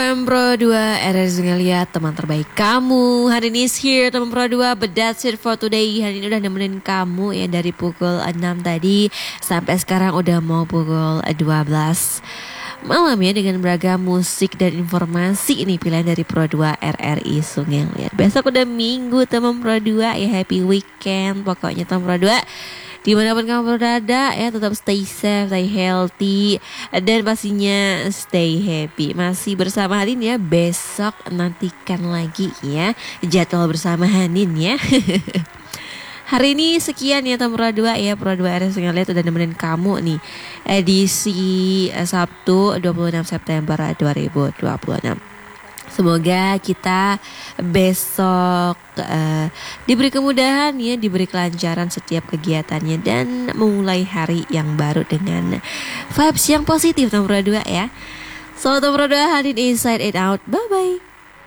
Teman Pro 2, RRZ ngeliat teman terbaik kamu. Hari ini is here teman Pro 2, but that's it for today. Hari ini udah nemenin kamu ya dari pukul 6 tadi sampai sekarang udah mau pukul 12 malam ya, dengan beragam musik dan informasi ini pilihan dari Pro 2 RRI Sungai Liat. Besok udah Minggu teman Pro 2 ya, happy weekend pokoknya teman Pro 2. Dimanapun kamu berada ya, tetap stay safe, stay healthy, dan pastinya stay happy. Masih bersama Hanin ya, besok nantikan lagi ya jadwal bersama Hanin ya. Hari ini sekian ya teman Pro 2 ya, Pro 2 RRI Sungai Liat udah nemenin kamu nih edisi Sabtu 26 September 2026. Semoga kita besok diberi kemudahan ya, diberi kelancaran setiap kegiatannya, dan memulai hari yang baru dengan vibes yang positif nomor 2 ya. So nomor 2 Hanin Inside It Out, bye bye.